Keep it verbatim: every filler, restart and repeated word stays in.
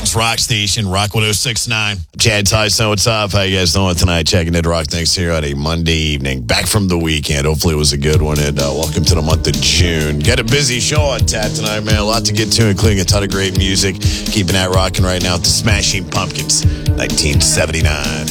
World's rock station, Rock one oh six point nine. Chad Tyson, what's up? How you guys doing tonight? Checking into Rock Things here on a Monday evening. Back from the weekend. Hopefully it was a good one. And uh, welcome to the month of June. Got a busy show on tap tonight, man. A lot to get to, including a ton of great music. Keeping that rocking right now with the Smashing Pumpkins, nineteen seventy-nine.